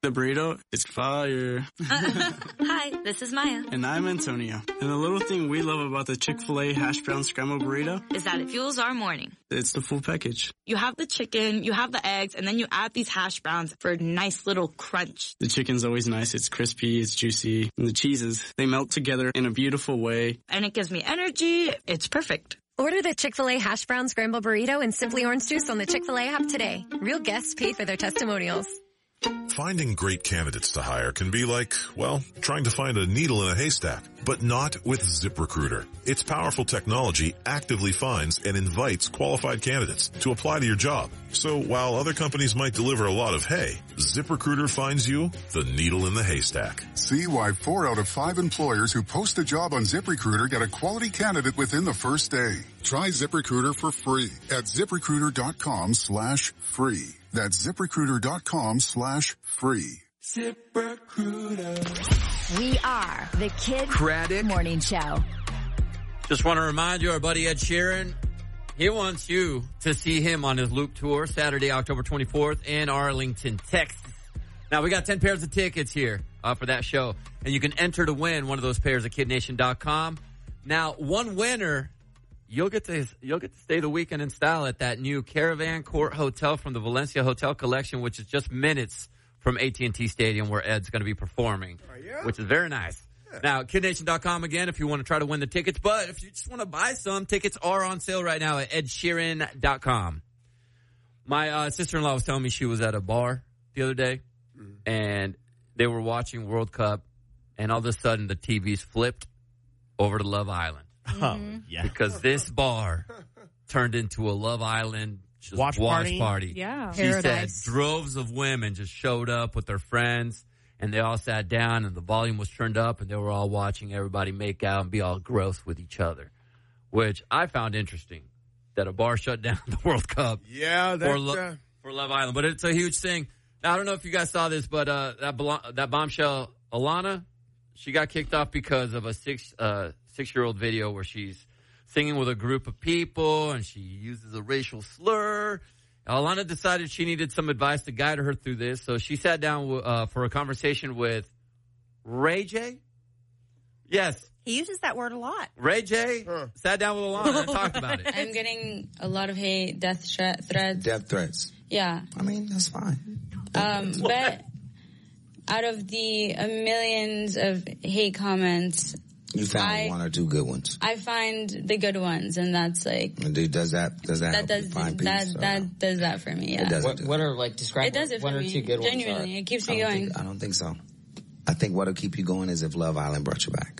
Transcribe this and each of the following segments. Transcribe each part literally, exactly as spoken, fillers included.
The burrito, it's fire. Hi, this is Maya. And I'm Antonio. And the little thing we love about the Chick-fil-A hash brown scrambled burrito is that it fuels our morning. It's the full package. You have the chicken, you have the eggs, and then you add these hash browns for a nice little crunch. The chicken's always nice. It's crispy, it's juicy. And the cheeses, they melt together in a beautiful way. And it gives me energy. It's perfect. Order the Chick-fil-A hash brown scrambled burrito and Simply Orange Juice on the Chick-fil-A app today. Real guests pay for their testimonials. Finding great candidates to hire can be like, well, trying to find a needle in a haystack, but not with ZipRecruiter. Its powerful technology actively finds and invites qualified candidates to apply to your job. So while other companies might deliver a lot of hay, ZipRecruiter finds you the needle in the haystack. See why four out of five employers who post a job on ZipRecruiter get a quality candidate within the first day. Try ZipRecruiter for free at ZipRecruiter.com slash free. That's ZipRecruiter.com slash free. ZipRecruiter. We are the Kid Credit Morning Show. Just want to remind you, our buddy Ed Sheeran, he wants you to see him on his Loop Tour Saturday, October twenty-fourth in Arlington, Texas. Now, we got ten pairs of tickets here uh, for that show, and you can enter to win one of those pairs at kid nation dot com. Now, one winner, you'll get to you'll get to stay the weekend in style at that new Caravan Court Hotel from the Valencia Hotel Collection, which is just minutes from A T and T Stadium where Ed's going to be performing, oh, yeah? Which is very nice. Yeah. Now, kid nation dot com again if you want to try to win the tickets, but if you just want to buy some, tickets are on sale right now at ed sheeran dot com. My uh, sister-in-law was telling me she was at a bar the other day, mm-hmm. and they were watching World Cup, and all of a sudden the T Vs flipped over to Love Island. Oh, yeah. Because this bar turned into a Love Island just watch, watch party. party. Yeah. She Paradise. said droves of women just showed up with their friends, and they all sat down, and the volume was turned up, and they were all watching everybody make out and be all gross with each other, which I found interesting, that a bar shut down the World Cup yeah, that's, for, Lo- uh... for Love Island. But it's a huge thing. Now, I don't know if you guys saw this, but uh, that, blo- that bombshell, Alana, she got kicked off because of a six uh, six-year-old video where she's singing with a group of people and she uses a racial slur. Alana decided she needed some advice to guide her through this, so she sat down uh, for a conversation with Ray J. Yes. He uses that word a lot. Ray J huh. sat down with Alana and talked about it. I'm getting a lot of hate, death sh- threats. Death threats. Yeah. I mean, that's fine. Um, but out of the uh, millions of hate comments, you found I, one or two good ones. I find the good ones, and that's like. And dude, does that does that, that does find that peace, that or? does that for me? Yeah. It doesn't what, do what are like describe it does it one for or me. two good Genuinely, ones? It keeps I me going. Think, I don't think so. I think what'll keep you going is if Love Island brought you back.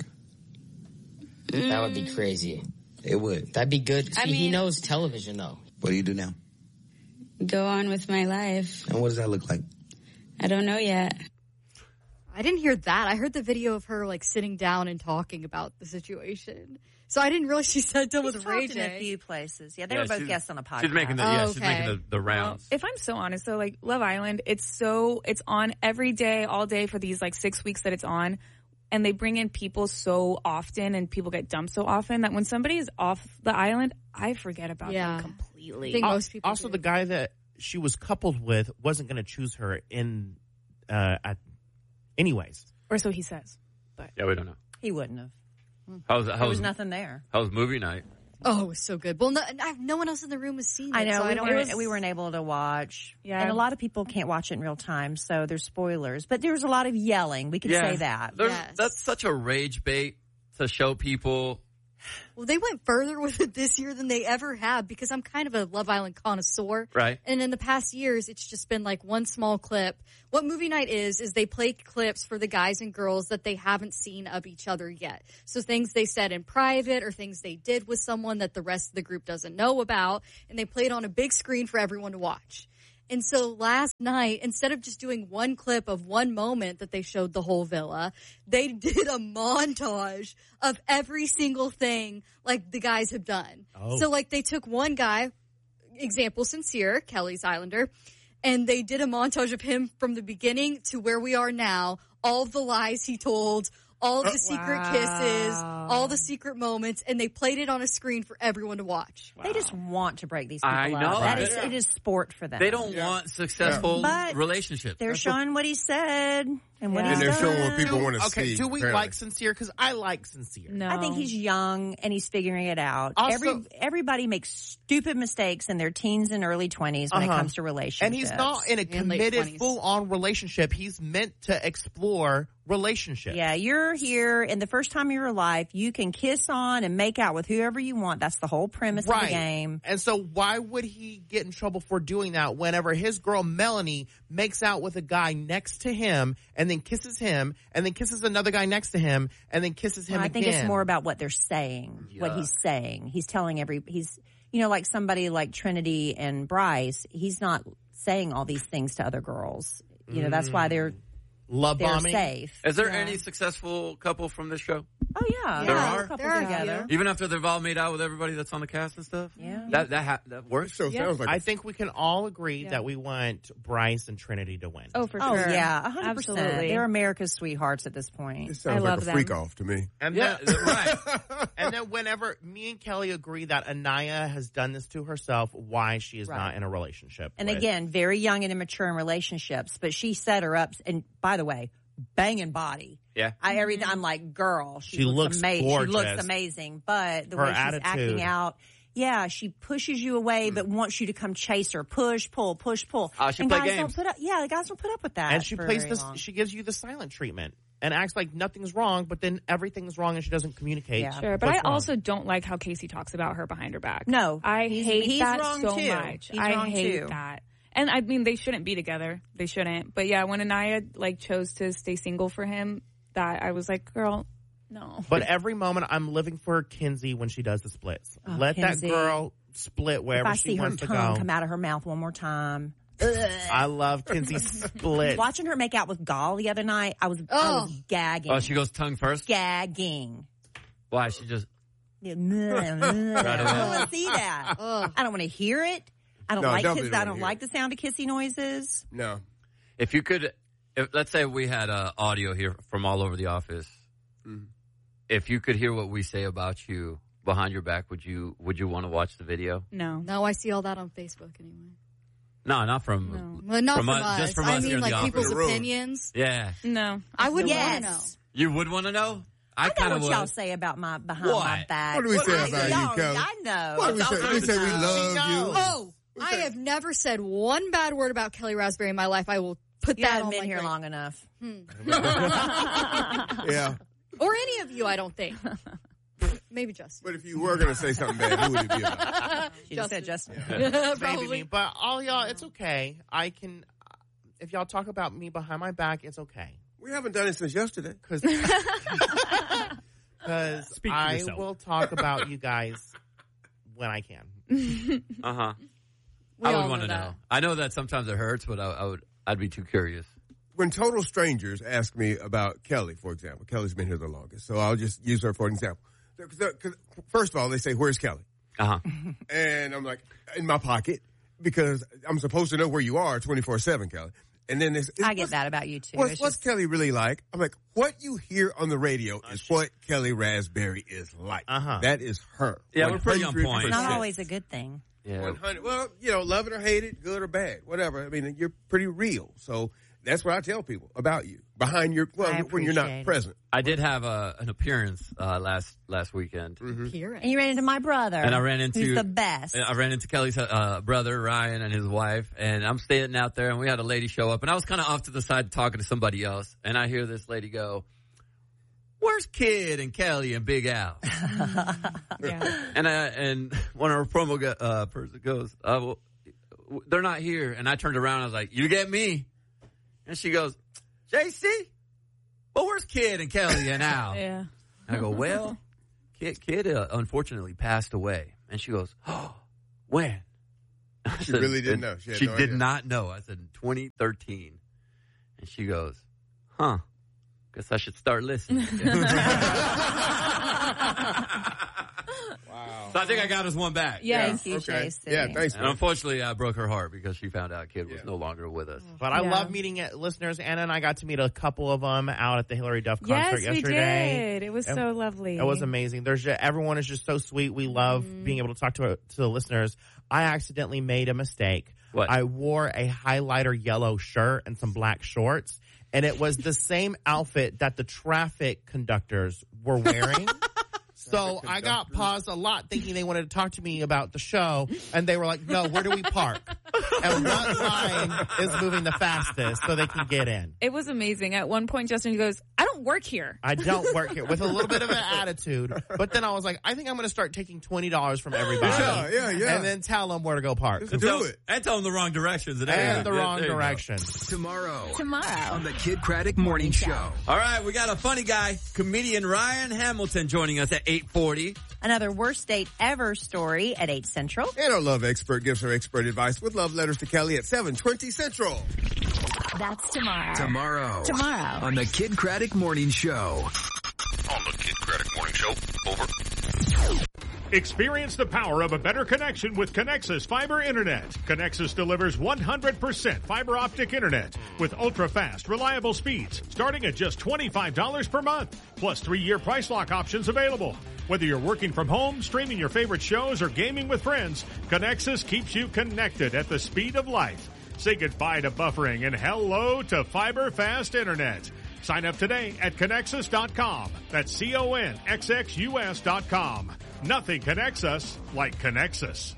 Mm. That would be crazy. It would. That'd be good. See, I mean, he knows television though. What do you do now? Go on with my life. And what does that look like? I don't know yet. I didn't hear that. I heard the video of her like sitting down and talking about the situation. So I didn't realize she sat down She's with Ray talked J. in a few places. Yeah, they yeah, were both guests on a podcast. She's making the, yeah, oh, she's okay. making the, the rounds. Well, if I'm so honest, though, like Love Island, it's so it's on every day, all day for these like six weeks that it's on, and they bring in people so often, and people get dumped so often that when somebody is off the island, I forget about yeah. them completely. I think most people also, do. The guy that she was coupled with wasn't going to choose her in uh, at anyways. Or so he says. But yeah, we don't know. He wouldn't have. How's, how's, there was nothing there. How was movie night? Oh, it was so good. Well, no, I, no one else in the room has seen it. I know. So we, I don't, weren't, was, we weren't able to watch. Yeah. And a lot of people can't watch it in real time, so there's spoilers. But there's a lot of yelling. We can yeah. say that. Yes. That's such a rage bait to show people. Well, they went further with it this year than they ever have because I'm kind of a Love Island connoisseur. Right. And in the past years, it's just been like one small clip. What movie night is, is they play clips for the guys and girls that they haven't seen of each other yet. So things they said in private or things they did with someone that the rest of the group doesn't know about. And they play it on a big screen for everyone to watch. And so last night, instead of just doing one clip of one moment that they showed the whole villa, they did a montage of every single thing like the guys have done. Oh. So like they took one guy, example Sincere, Kelly's Islander, and they did a montage of him from the beginning to where we are now, all of the lies he told, all of the secret Wow. kisses, all the secret moments, and they played it on a screen for everyone to watch. They just want to break these people I up. know. That is, Yeah. it is sport for them. They don't want successful But relationships. They're showing what he said and what Yeah. he's And they're done. showing what people wanna okay, see, do we apparently. like Sincere? Because I like Sincere. No. I think he's young and he's figuring it out. Also- Every everybody makes stupid mistakes in their teens and early twenties when Uh-huh. it comes to relationships. And he's not in a committed, full-on relationship. He's meant to explore relationships. Yeah, you're here, and the first time of your life, you can kiss on and make out with whoever you want. That's the whole premise of the game. And so why would he get in trouble for doing that whenever his girl Melanie makes out with a guy next to him and then kisses him and then kisses another guy next to him and then kisses him Well, I again? think it's more about what they're saying, what he's saying. He's telling every, he's, you know, like somebody like Trinity and Bryce, he's not saying all these things to other girls. You know, that's why they're, Love they're bombing. safe. Is there Yeah. any successful couple from this show? Oh, yeah. There yeah, are? a couple There are a together. Even after they've all made out with everybody that's on the cast and stuff? Yeah. That that ha- that works? So Yeah. sounds like I think we can all agree Yeah. that we want Bryce and Trinity to win. Oh, for Oh, sure. yeah, one hundred percent. Absolutely. They're America's sweethearts at this point. it sounds I like love a them. freak off to me. And Yeah, then, right. and then whenever me and Kelly agree that Anaya has done this to herself, why she is Right. not in a relationship. And with- again, very young and immature in relationships, but she set her up. And by the way, banging body. Yeah. I everything. I'm like, girl, she, She looks ama- gorgeous. She looks amazing, but the Her way she's attitude. acting out, yeah, she pushes you away, but wants you to come chase her. Push, pull, push, pull. Oh, she and play guys games. don't put up. Yeah, the guys don't put up with that. and she for plays very this. long. She gives you the silent treatment and acts like nothing's wrong, but then everything's wrong, and she doesn't communicate. Yeah. Sure, but what's I wrong. also don't like how Casey talks about her behind her back. No, I he's- hate he's that wrong so too. much. He's I wrong hate too. that. And I mean, they shouldn't be together. They shouldn't. But yeah, when Anaya like chose to stay single for him, that I was like, girl, no. But every moment, I'm living for Kinsey when she does the splits. Oh, Let Kinsey. that girl split If wherever I she see her wants to tongue go. come out of her mouth one more time. I love Kinsey's split. Watching her make out with Gall the other night, I was, I was gagging. Oh, she goes tongue first? gagging. Why? She just... Yeah, I don't away. want to see that. I don't want to hear it. I don't No, like definitely kiss, don't I wanna don't hear like the sound of kissy noises. No. If you could... If, let's say we had uh, audio here from all over the office. Mm-hmm. If you could hear what we say about you behind your back, would you would you want to watch the video? No. No, I see all that on Facebook anyway. No, not from... No. Well, not from, us, us. Just from I us here mean, in like the people's office. opinions. Yeah. No. I would Yes. want to know. You would want to know? I, I know kind of what would. y'all say about my behind What? my back. What do we say I about you, know, Kelly? I know. What do we say? We say we love you. Oh, I have never said one bad word about Kelly Raspberry in my life. I will put You that haven't on been my here grave. long enough. Yeah. Or any of you, I don't think. Maybe Justin. But if you were going to say something bad, who would it be about? She just said Justin. Maybe Probably. me, but all y'all, it's okay. I can. If y'all talk about me behind my back, it's okay. We haven't done it since yesterday. Because Speak for I yourself. will talk about you guys when I can. Uh-huh. We I all would want know to that. know. I know that sometimes it hurts, but I, I would, I'd be too curious. When total strangers ask me about Kelly, for example, Kelly's been here the longest, so I'll just use her for an example. 'Cause- 'cause First of all, they say, "Where's Kelly?" Uh-huh. And I'm like, in my pocket, because I'm supposed to know where you are twenty-four seven, Kelly. And then there's, I get that about you too. What's, It's what's just- Kelly really like? I'm like, what you hear on the radio is what Kelly Raspberry is like. Uh-huh. That is her. Yeah, we're pretty on point. one hundred percent. not always a good thing. Yeah. one hundred Well, you know, love it or hate it, good or bad, whatever. I mean, you're pretty real. So that's what I tell people about you. Behind your, well, I when you're not appreciate it. present. I did have a, an appearance uh, last last weekend. Hear And you ran into my brother. And I ran into who's the best. I ran into Kelly's uh, brother Ryan and his wife, and I'm standing out there, and we had a lady show up, and I was kind of off to the side talking to somebody else, and I hear this lady go, "Where's Kid and Kelly and Big Al?" Yeah. And I, and one of our promo go, uh, person goes, uh, well, "They're not here." And I turned around, and I was like, "You get me?" And she goes, "J C, well, where's Kid and Kelly and Al?" Yeah. I go, "Well, Kid, Kid uh, unfortunately passed away." And she goes, "Oh, when?" I She said, really didn't and know. She had She no did idea. not know. I said, in twenty thirteen. And she goes, "Huh, guess I should start listening." Wow. So I think I got us one back. Yes. Thank you, Okay. Jason. Yeah, thanks. And man. unfortunately, I broke her heart because she found out Kid was no longer with us. But I Yeah. love meeting uh, listeners. Anna and I got to meet a couple of them out at the Hillary Duff concert Yes, we yesterday. did. It was And so lovely. It was amazing. There's just, everyone is just so sweet. We love Mm-hmm. being able to talk to to the listeners. I accidentally made a mistake. What? I wore a highlighter yellow shirt and some black shorts, and it was the same outfit that the traffic conductors were wearing. So I got paused a lot thinking they wanted to talk to me about the show, and they were like, no, where do we park? And what line is moving the fastest so they can get in? It was amazing. At one point, Justin goes, I don't work here. I don't work here, with a little bit of an attitude. But then I was like, I think I'm going to start taking twenty dollars from everybody. Yeah, yeah, yeah. And then tell them where to go park. Just And do tell, it. and tell them the wrong directions. And, And everything. the There- wrong there you go. direction. Tomorrow. Tomorrow. On the Kid Craddock Morning Show. All right, we got a funny guy, comedian Ryan Hamilton, joining us at eight forty. Another worst date ever story at eight Central. And our love expert gives her expert advice with love letters to Kelly at seven twenty Central. That's tomorrow. Tomorrow. Tomorrow. On the Kid Craddock Morning Show. On the Kid Craddock Morning Show. Over. Experience the power of a better connection with Connexus Fiber Internet. Connexus delivers one hundred percent fiber optic internet with ultra-fast, reliable speeds starting at just twenty-five dollars per month, plus three-year price lock options available. Whether you're working from home, streaming your favorite shows, or gaming with friends, Connexus keeps you connected at the speed of light. Say goodbye to buffering and hello to fiber fast internet. Sign up today at Connexus dot com. That's C O N X X U S dot com. Nothing connects us like Connexus.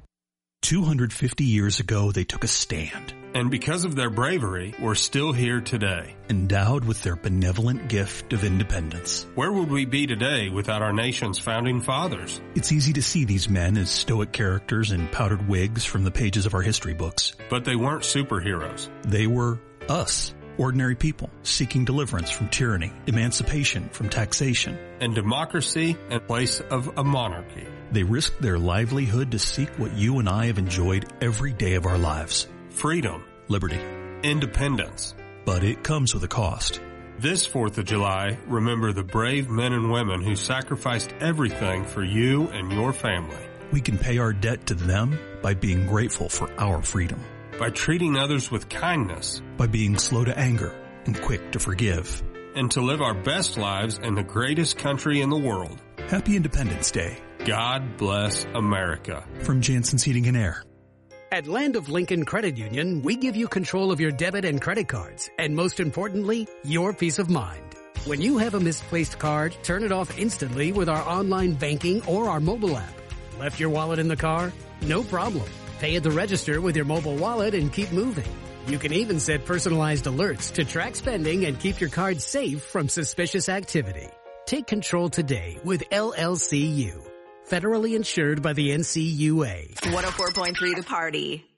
two hundred fifty years ago, they took a stand. And because of their bravery, we're still here today. Endowed with their benevolent gift of independence. Where would we be today without our nation's founding fathers? It's easy to see these men as stoic characters in powdered wigs from the pages of our history books. But they weren't superheroes. They were us. Ordinary people seeking deliverance from tyranny, emancipation from taxation, and democracy in place of a monarchy. They risked their livelihood to seek what you and I have enjoyed every day of our lives. Freedom. Liberty. Independence. But it comes with a cost. This fourth of July, remember the brave men and women who sacrificed everything for you and your family. We can pay our debt to them by being grateful for our freedom. By treating others with kindness. By being slow to anger and quick to forgive. And to live our best lives in the greatest country in the world. Happy Independence Day. God bless America. From Jansen's Heating and Air. At Land of Lincoln Credit Union, we give you control of your debit and credit cards, and most importantly, your peace of mind. When you have a misplaced card, turn it off instantly with our online banking or our mobile app. Left your wallet in the car? No problem. Pay at the register with your mobile wallet and keep moving. You can even set personalized alerts to track spending and keep your card safe from suspicious activity. Take control today with L L C U. Federally insured by the N C U A. one oh four point three The Party.